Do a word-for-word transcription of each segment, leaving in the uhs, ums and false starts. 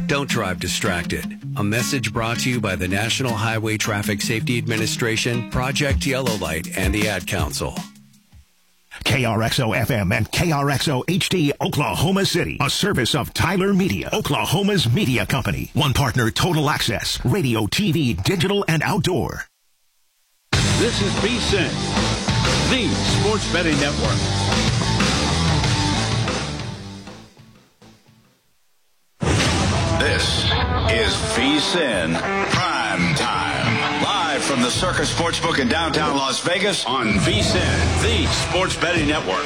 Don't drive distracted. A message brought to you by the National Highway Traffic Safety Administration, Project Yellow Light, and the Ad Council. K R X O F M and K R X O H D, Oklahoma City. A service of Tyler Media, Oklahoma's media company. One partner, Total Access, radio, T V, digital, and outdoor. This is VSiN, the Sports Betting Network. This is VSiN Prime Time. Live from the Circus Sportsbook in downtown Las Vegas on VSiN, the Sports Betting Network.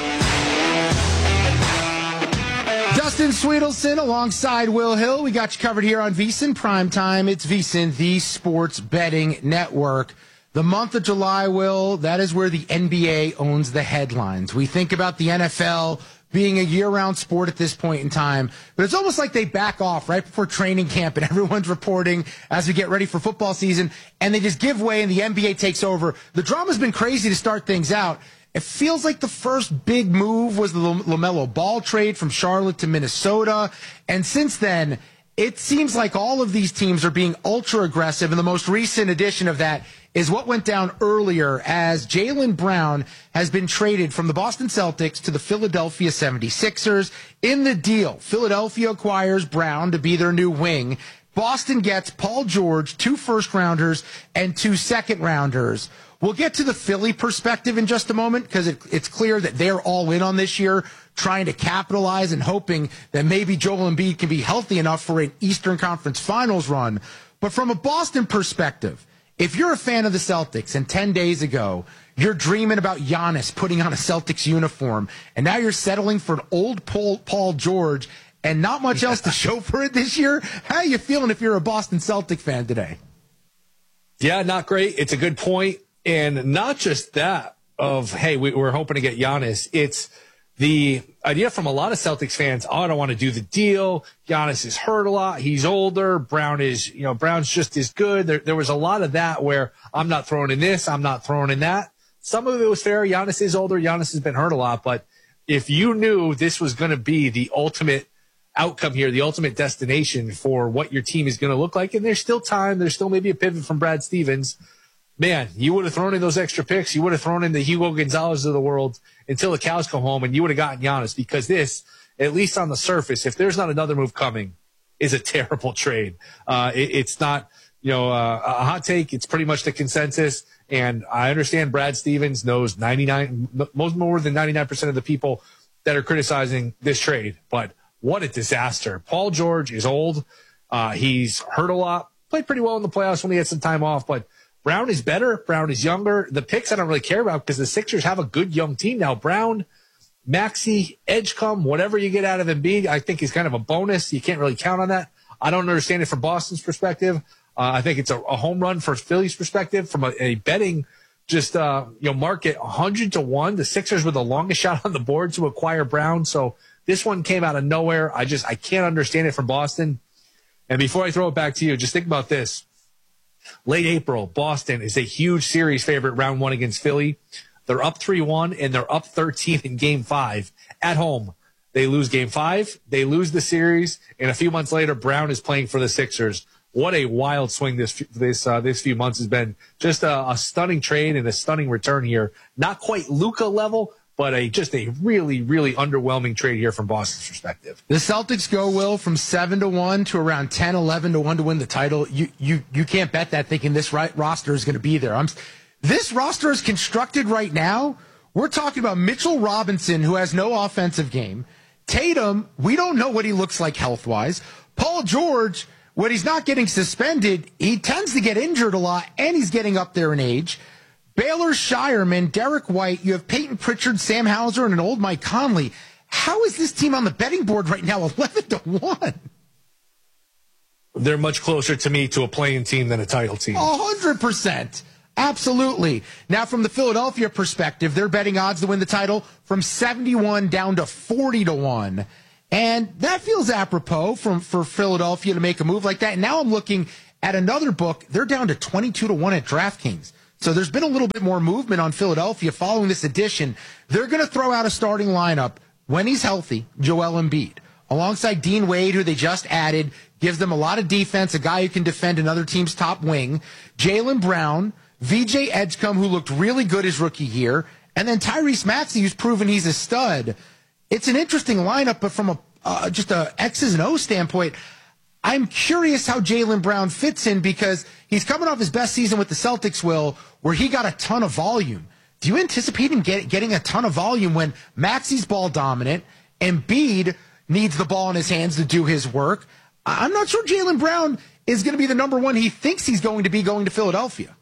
Dustin Sweetelson alongside Will Hill. We got you covered here on VSiN Prime Time. It's VSiN, the Sports Betting Network. The month of July, Will, that is where the N B A owns the headlines. We think about the N F L being a year-round sport at this point in time, but it's almost like they back off right before training camp and everyone's reporting as we get ready for football season, and they just give way and the N B A takes over. The drama's been crazy to start things out. It feels like the first big move was the LaMelo Ball trade from Charlotte to Minnesota, and since then, it seems like all of these teams are being ultra-aggressive, and the most recent edition of that is what went down earlier as Jaylen Brown has been traded from the Boston Celtics to the Philadelphia seventy-sixers. In the deal, Philadelphia acquires Brown to be their new wing. Boston gets Paul George, two first-rounders, and two second-rounders. We'll get to the Philly perspective in just a moment because it, it's clear that they're all in on this year, trying to capitalize and hoping that maybe Joel Embiid can be healthy enough for an Eastern Conference Finals run. But from a Boston perspective, if you're a fan of the Celtics and ten days ago, you're dreaming about Giannis putting on a Celtics uniform, and now you're settling for an old Paul, Paul George and not much else to show for it this year, how are you feeling if you're a Boston Celtic fan today? Yeah, not great. It's a good point. And not just that of, hey, we, we're hoping to get Giannis. It's the idea from a lot of Celtics fans, oh, I don't want to do the deal. Giannis is hurt a lot. He's older. Brown is, you know, Brown's just as good. There, there was a lot of that where I'm not throwing in this, I'm not throwing in that. Some of it was fair. Giannis is older. Giannis has been hurt a lot. But if you knew this was going to be the ultimate outcome here, the ultimate destination for what your team is going to look like, and there's still time, there's still maybe a pivot from Brad Stevens, man, you would have thrown in those extra picks. You would have thrown in the Hugo Gonzalez of the world until the cows come home, and you would have gotten Giannis, because this, at least on the surface, if there's not another move coming, is a terrible trade. Uh, it, it's not, you know, uh, a hot take. It's pretty much the consensus. And I understand Brad Stevens knows ninety-nine, most more than ninety-nine percent of the people that are criticizing this trade. But what a disaster. Paul George is old. Uh, he's hurt a lot, played pretty well in the playoffs when he had some time off, but Brown is better. Brown is younger. The picks I don't really care about because the Sixers have a good young team now. Brown, Maxey, Edgecombe, whatever you get out of Embiid, I think is kind of a bonus. You can't really count on that. I don't understand it from Boston's perspective. Uh, I think it's a, a home run for Philly's perspective. From a, a betting just uh, you know market, one hundred to one. The Sixers were the longest shot on the board to acquire Brown. So this one came out of nowhere. I just I can't understand it from Boston. And before I throw it back to you, just think about this. Late April, Boston is a huge series favorite round one against Philly. They're up three one, and they're up thirteen in game five at home. They lose game five. They lose the series. And a few months later, Brown is playing for the Sixers. What a wild swing this this uh, this few months has been. Just a, a stunning trade and a stunning return here. Not quite Luka level, but a just a really, really underwhelming trade here from Boston's perspective. The Celtics go, Will, from seven to one to around ten, eleven to one to win the title. You you you can't bet that thinking this right roster is going to be there. I'm, this roster is constructed right now. We're talking about Mitchell Robinson, who has no offensive game. Tatum, we don't know what he looks like health-wise. Paul George, when he's not getting suspended, he tends to get injured a lot, and he's getting up there in age. Baylor Shireman, Derek White, you have Peyton Pritchard, Sam Hauser, and an old Mike Conley. How is this team on the betting board right now eleven to one? They're much closer to me to a playing team than a title team. one hundred percent. Absolutely. Now, from the Philadelphia perspective, they're betting odds to win the title from seventy-one down to forty to one. And that feels apropos from, for Philadelphia to make a move like that. And now I'm looking at another book. They're down to twenty-two to one at DraftKings. So there's been a little bit more movement on Philadelphia following this addition. They're going to throw out a starting lineup when he's healthy, Joel Embiid. alongside Dean Wade, who they just added, gives them a lot of defense, a guy who can defend another team's top wing. Jaylen Brown, V J Edgecombe, who looked really good his rookie year, and then Tyrese Maxey, who's proven he's a stud. It's an interesting lineup, but from a uh, just a X's and O's standpoint, I'm curious how Jaylen Brown fits in because he's coming off his best season with the Celtics, Will, where he got a ton of volume. Do you anticipate him get, getting a ton of volume when Maxey's ball dominant and Embiid needs the ball in his hands to do his work? I'm not sure Jaylen Brown is going to be the number one he thinks he's going to be going to Philadelphia.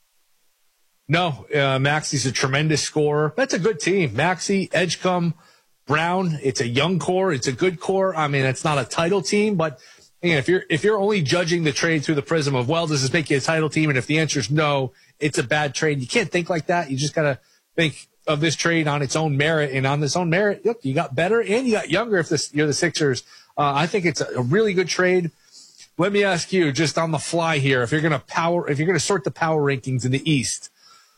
No, uh, Maxey's a tremendous scorer. That's a good team. Maxey, Edgecombe, Brown. It's a young core. It's a good core. I mean, it's not a title team, but again, if you're if you're only judging the trade through the prism of, well, does this make you a title team? And if the answer is no, it's a bad trade. You can't think like that. You just got to think of this trade on its own merit. And on its own merit, look, you got better and you got younger if this, you're the Sixers. Uh, I think it's a, a really good trade. Let me ask you, just on the fly here, if you're going to power, if you're going to sort the power rankings in the East,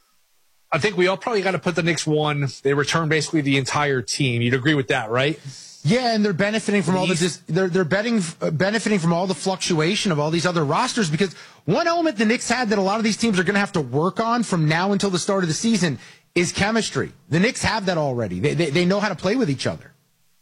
I think we all probably got to put the Knicks one. They return basically the entire team. You'd agree with that, right? Yeah, and they're benefiting from all the dis- they're they're betting, uh, benefiting from all the fluctuation of all these other rosters, because one element the Knicks had that a lot of these teams are going to have to work on from now until the start of the season is chemistry. The Knicks have that already. They they, they know how to play with each other.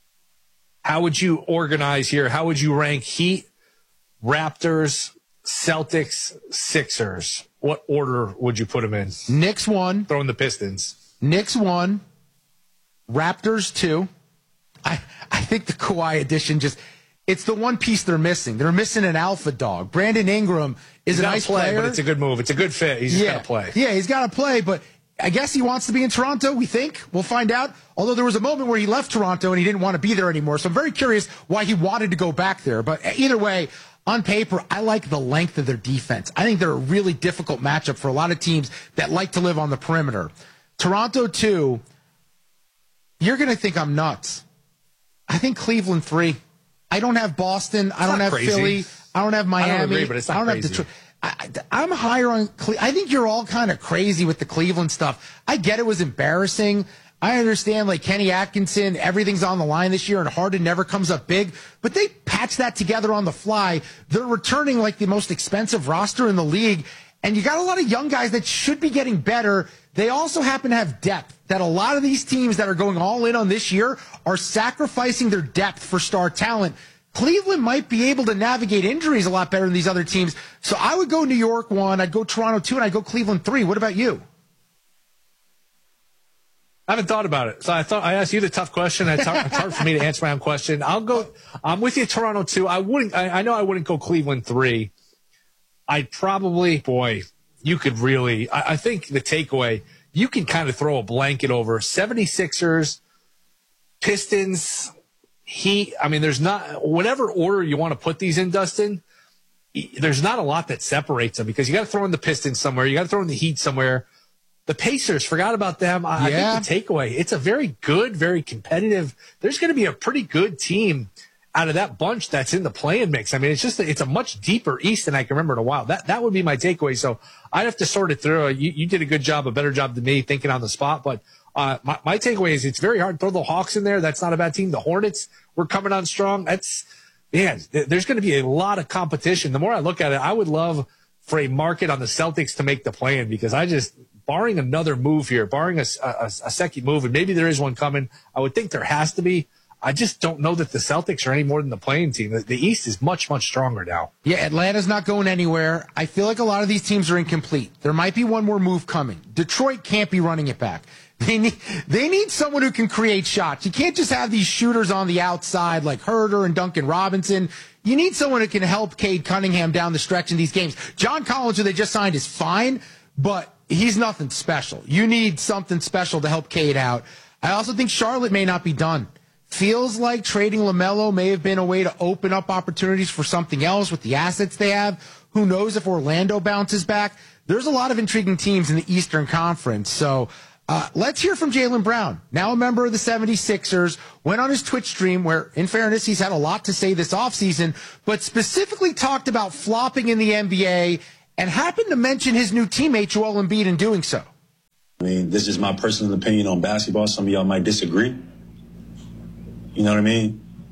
How would you organize here? How would you rank Heat, Raptors, Celtics, Sixers? What order would you put them in? Knicks one. Throwing the Pistons. Knicks one. Raptors two. I, I think the Kawhi addition just, it's the one piece they're missing. They're missing an alpha dog. Brandon Ingram is he's a nice play, player. But it's a good move. It's a good fit. He's just yeah. got to play. Yeah, he's got to play, but I guess he wants to be in Toronto, we think. We'll find out. Although there was a moment where he left Toronto and he didn't want to be there anymore. So I'm very curious why he wanted to go back there. But either way, on paper, I like the length of their defense. I think they're a really difficult matchup for a lot of teams that like to live on the perimeter. Toronto two, you're going to think I'm nuts. I think Cleveland three. I don't have Boston. I don't have crazy. Philly. I don't have Miami. I don't agree, but it's not I don't crazy. have Detroit. I, I'm higher on Cle- I think you're all kind of crazy with the Cleveland stuff. I get it was embarrassing. I understand, like, Kenny Atkinson, everything's on the line this year, and Harden never comes up big. But they patch that together on the fly. They're returning, like, the most expensive roster in the league. And you got a lot of young guys that should be getting better. They also happen to have depth that a lot of these teams that are going all in on this year are sacrificing their depth for star talent. Cleveland might be able to navigate injuries a lot better than these other teams. So I would go New York one, I'd go Toronto two, and I'd go Cleveland three. What about you? I haven't thought about it. So I thought I asked you the tough question. It's hard, it's hard for me to answer my own question. I'll go, I'm with you, Toronto two. I wouldn't, I, I know I wouldn't go Cleveland three. I'd probably, boy, you could really, I, I think the takeaway, you can kind of throw a blanket over seventy-sixers, Pistons, Heat. I mean, there's not, whatever order you want to put these in, Dustin, there's not a lot that separates them because you got to throw in the Pistons somewhere. You got to throw in the Heat somewhere. The Pacers, forgot about them. I, yeah. I think the takeaway, it's a very good, very competitive. There's going to be a pretty good team out of that bunch that's in the play-in mix. I mean, it's just, it's a much deeper East than I can remember in a while. That that would be my takeaway. So I'd have to sort it through. You, you did a good job, a better job than me thinking on the spot. But uh, my, my takeaway is it's very hard to throw the Hawks in there. That's not a bad team. The Hornets were coming on strong. That's, man, there's going to be a lot of competition. The more I look at it, I would love for a market on the Celtics to make the play-in because I just, barring another move here, barring a, a, a second move, and maybe there is one coming, I would think there has to be. I just don't know that the Celtics are any more than the playing team. The, the East is much, much stronger now. Yeah, Atlanta's not going anywhere. I feel like a lot of these teams are incomplete. There might be one more move coming. Detroit can't be running it back. They need, they need someone who can create shots. You can't just have these shooters on the outside like Herter and Duncan Robinson. You need someone who can help Cade Cunningham down the stretch in these games. John Collins, who they just signed, is fine, but he's nothing special. You need something special to help Cade out. I also think Charlotte may not be done. Feels like trading LaMelo may have been a way to open up opportunities for something else with the assets they have. Who knows if Orlando bounces back? There's a lot of intriguing teams in the Eastern Conference. So uh, let's hear from Jaylen Brown, now a member of the seventy-sixers, went on his Twitch stream where, in fairness, he's had a lot to say this offseason, but specifically talked about flopping in the N B A and happened to mention his new teammate, Joel Embiid, in doing so. I mean, this is my personal opinion on basketball. Some of y'all might disagree. You know what I mean? But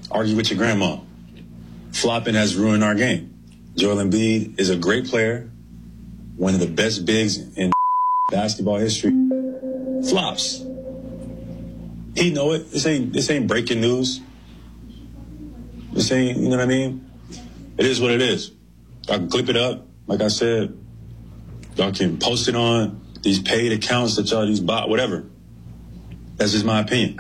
Argue with your grandma. Flopping has ruined our game. Joel Embiid is a great player, one of the best bigs in basketball history. Flops. He know it. This ain't this ain't breaking news. This ain't, you know what I mean? It is what it is. I can clip it up. Like I said, y'all can post it on these paid accounts that y'all, these bot, whatever. That's just my opinion.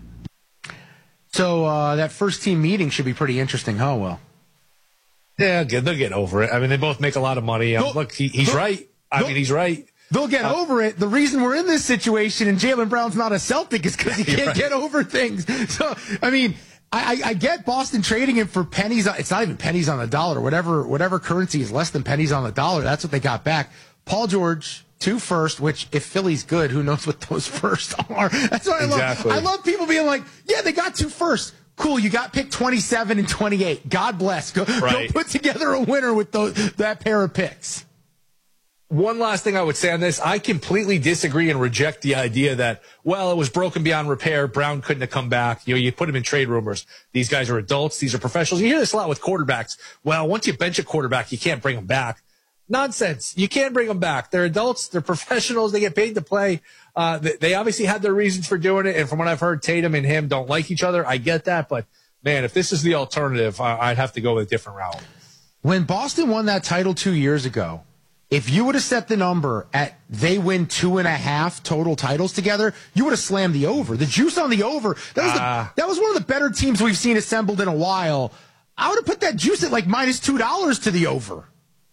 So uh, that first team meeting should be pretty interesting, huh, Will? Yeah, they'll get over it. I mean, they both make a lot of money. Um, look, he, he's right. I mean, he's right. They'll get uh, over it. The reason we're in this situation and Jaylen Brown's not a Celtic is because he can't right. get over things. So, I mean, I, I get Boston trading him for pennies. It's not even pennies on the dollar. Whatever whatever currency is less than pennies on the dollar, that's what they got back. Paul George, two first, which if Philly's good, who knows what those first are. That's what I exactly. love. I love people being like, yeah, they got two first. Cool, you got picked twenty-seven and twenty-eight. God bless. Go, right. go put together a winner with those, that pair of picks. One last thing I would say on this, I completely disagree and reject the idea that, well, it was broken beyond repair. Brown couldn't have come back. You know, you put him in trade rumors. These guys are adults. These are professionals. You hear this a lot with quarterbacks. Well, once you bench a quarterback, you can't bring him back. Nonsense. You can't bring them back. They're adults. They're professionals. They get paid to play. Uh, they, they obviously had their reasons for doing it. And from what I've heard, Tatum and him don't like each other. I get that. But, man, if this is the alternative, I, I'd have to go with a different route. When Boston won that title two years ago, if you would have set the number at they win two and a half total titles together, you would have slammed the over. The juice on the over, that was, uh, the, that was one of the better teams we've seen assembled in a while. I would have put that juice at like minus two dollars to the over.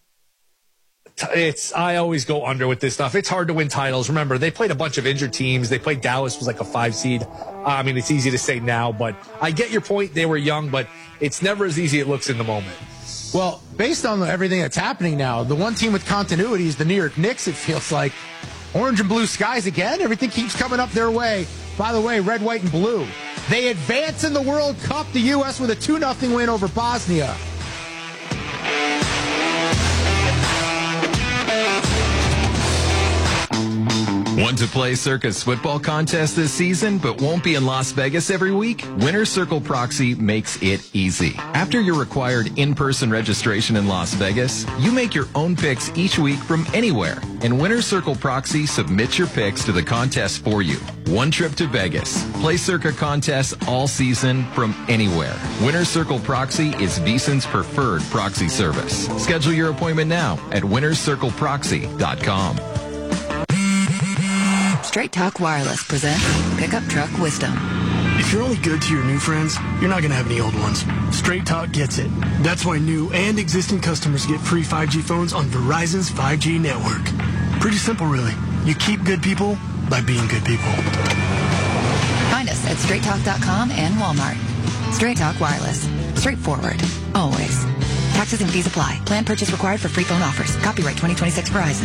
It's I always go under with this stuff. It's hard to win titles. Remember, they played a bunch of injured teams. They played Dallas was like a five seed. I mean, it's easy to say now, but I get your point. They were young, but it's never as easy as it looks in the moment. Well, based on everything that's happening now, the one team with continuity is the New York Knicks, it feels like. Orange and blue skies again. Everything keeps coming up their way. By the way, red, white, and blue. They advance in the World Cup. The U S with a two nothing win over Bosnia. Want to play Circa's football contest this season but won't be in Las Vegas every week? Winner Circle Proxy makes it easy. After your required in-person registration in Las Vegas, you make your own picks each week from anywhere, and Winner Circle Proxy submits your picks to the contest for you. One trip to Vegas. Play Circa contests all season from anywhere. Winner Circle Proxy is VSiN's preferred proxy service. Schedule your appointment now at winner circle proxy dot com. Straight Talk Wireless presents Pickup Truck Wisdom. If you're only good to your new friends, you're not going to have any old ones. Straight Talk gets it. That's why new and existing customers get free five G phones on Verizon's five G network. Pretty simple, really. You keep good people by being good people. Find us at straight talk dot com and Walmart. Straight Talk Wireless. Straightforward. Always. Taxes and fees apply. Plan purchase required for free phone offers. Copyright twenty twenty-six Verizon.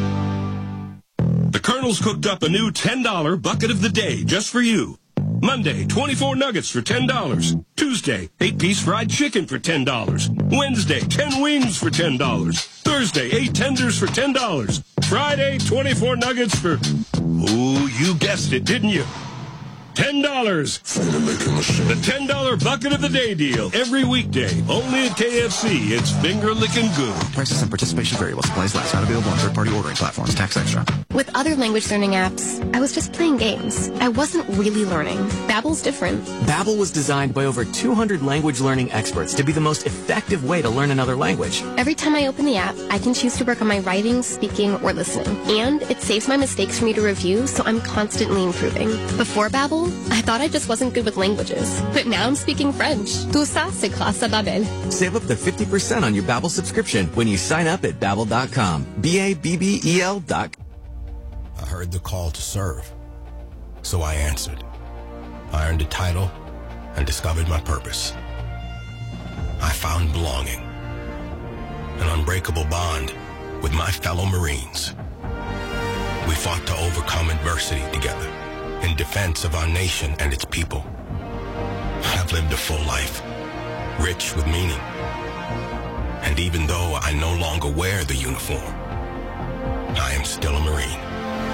The Colonel's cooked up a new ten dollar bucket of the day just for you. Monday, twenty-four nuggets for ten dollars. Tuesday, eight piece fried chicken for ten dollars. Wednesday, ten wings for ten dollars. Thursday, eight tenders for ten dollars. Friday, twenty-four nuggets for, ooh, you guessed it, didn't you? ten dollars. The ten dollar bucket of the day deal. Every weekday. Only at K F C. It's finger licking good. Prices and participation vary while supplies last. Not available on third-party ordering platforms. Tax extra. With other language learning apps, I was just playing games. I wasn't really learning. Babbel's different. Babbel was designed by over two hundred language learning experts to be the most effective way to learn another language. Every time I open the app, I can choose to work on my writing, speaking, or listening. And it saves my mistakes for me to review, so I'm constantly improving. Before Babbel, I thought I just wasn't good with languages. But now I'm speaking French. Tout ça, c'est grâce à Babbel. Save up to fifty percent on your Babbel subscription when you sign up at babbel dot com. B A B B E L dot com. I heard the call to serve, so I answered. I earned a title and discovered my purpose. I found belonging, an unbreakable bond with my fellow Marines. We fought to overcome adversity together in defense of our nation and its people. I've lived a full life, rich with meaning. And even though I no longer wear the uniform, I am still a Marine.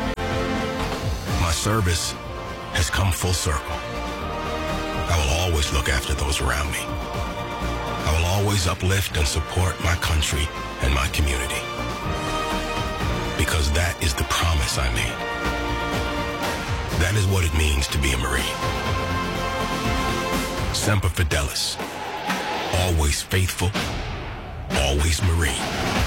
My service has come full circle. I will always look after those around me. I will always uplift and support my country and my community. Because that is the promise I made. That is what it means to be a Marine. Semper Fidelis. Always faithful. Always Marine.